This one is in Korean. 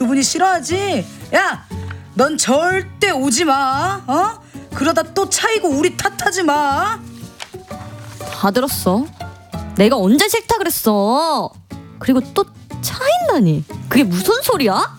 그분이 싫어하지. 야, 넌 절대 오지 마. 그러다 또 차이고 우리 탓하지 마. 다 들었어. 내가 언제 싫다 그랬어. 그리고 또 차인다니. 그게 무슨 소리야?